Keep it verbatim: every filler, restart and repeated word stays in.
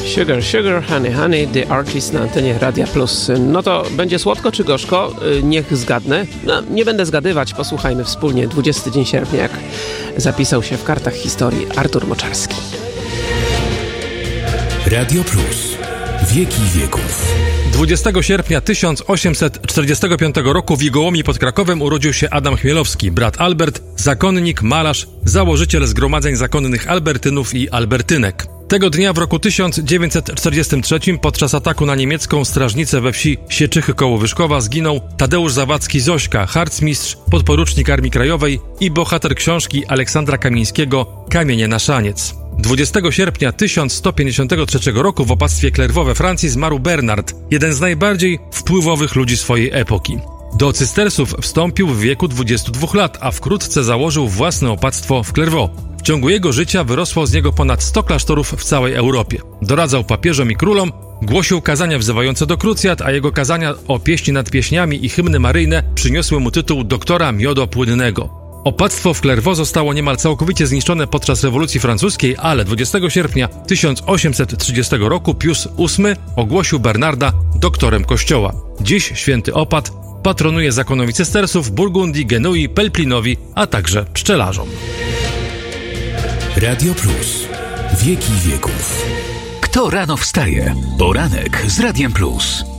Sugar, Sugar, Honey, Honey, The Artist na antenie Radia Plus. No to będzie słodko czy gorzko? Niech zgadnę. No, nie będę zgadywać, posłuchajmy wspólnie. dwudziesty dzień sierpnia, jak zapisał się w kartach historii Artur Moczarski. Radio Plus. Wieki wieków. dwudziestego sierpnia tysiąc osiemset czterdziestego piątego roku w Igołomii pod Krakowem urodził się Adam Chmielowski, brat Albert, zakonnik, malarz, założyciel zgromadzeń zakonnych Albertynów i Albertynek. Tego dnia w roku tysiąc dziewięćset czterdziestym trzecim podczas ataku na niemiecką strażnicę we wsi Sieczychy koło Wyszkowa zginął Tadeusz Zawadzki Zośka, harcmistrz, podporucznik Armii Krajowej i bohater książki Aleksandra Kamińskiego Kamienie na szaniec. dwudziestego sierpnia tysiąc sto pięćdziesiątego trzeciego roku w opactwie Clairvaux we Francji zmarł Bernard, jeden z najbardziej wpływowych ludzi swojej epoki. Do cystersów wstąpił w wieku dwudziestu dwóch lat, a wkrótce założył własne opactwo w Clairvaux. W ciągu jego życia wyrosło z niego ponad sto klasztorów w całej Europie. Doradzał papieżom i królom, głosił kazania wzywające do krucjat, a jego kazania o pieśni nad pieśniami i hymny maryjne przyniosły mu tytuł doktora miodu płynnego. Opactwo w Clairvaux zostało niemal całkowicie zniszczone podczas rewolucji francuskiej, ale dwudziestego sierpnia tysiąc osiemset trzydziestego roku Pius ósmy ogłosił Bernarda doktorem kościoła. Dziś święty opat patronuje zakonowi cystersów, Burgundii, Genui, Pelplinowi, a także pszczelarzom. Radio Plus. Wieki wieków. Kto rano wstaje? Poranek z Radiem Plus.